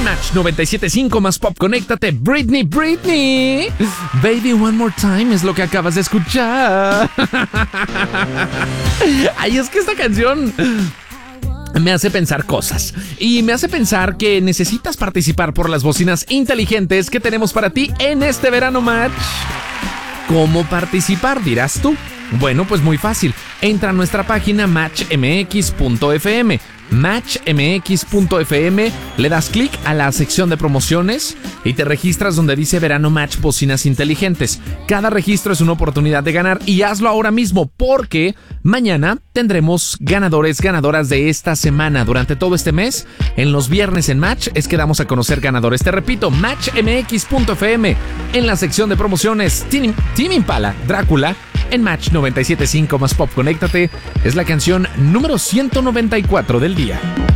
Match 97.5 más pop, conéctate. Britney, Britney. Baby One More Time es lo que acabas de escuchar. Ay, es que esta canción me hace pensar cosas. Y me hace pensar que necesitas participar por las bocinas inteligentes que tenemos para ti en este verano Match. ¿Cómo participar, dirás tú? Bueno, pues muy fácil. Entra a nuestra página matchmx.fm. matchmx.fm, le das clic a la sección de promociones y te registras donde dice Verano Match Bocinas Inteligentes. Cada registro es una oportunidad de ganar y hazlo ahora mismo porque mañana tendremos ganadores, ganadoras de esta semana. Durante todo este mes, en los viernes en Match, es que damos a conocer ganadores. Te repito, matchmx.fm, en la sección de promociones, Tame Impala, Drácula, en Match 97.5 más pop, conéctate. Es la canción número 194 del día.